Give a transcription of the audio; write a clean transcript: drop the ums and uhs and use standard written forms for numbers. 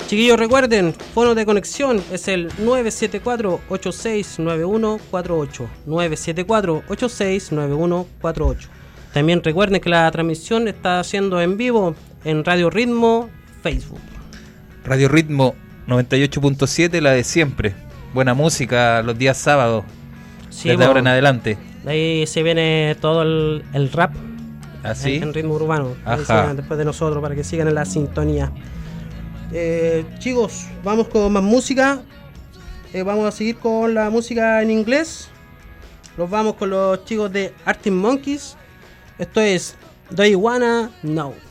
Chiquillos, recuerden, fono de conexión es el 974-869148. 974-869148. También recuerden que la transmisión está haciendo en vivo en Radio Ritmo Facebook. Radio Ritmo 98.7, la de siempre. Buena música los días sábados. Sí, desde ahora en adelante. De ahí se viene todo el rap. ¿Así? En ritmo urbano. Después de nosotros, para que sigan en la sintonía. Chicos, vamos con más música. Vamos a seguir con la música en inglés. Los vamos con los chicos de Arctic Monkeys. Esto es Do You Wanna Know.